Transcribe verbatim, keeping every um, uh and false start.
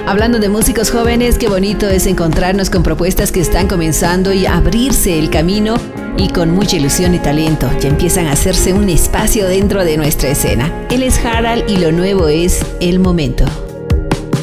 Hablando de músicos jóvenes, qué bonito es encontrarnos con propuestas que están comenzando y abrirse el camino y con mucha ilusión y talento. Ya empiezan a hacerse un espacio dentro de nuestra escena. Él es Harald y lo nuevo es El Momento.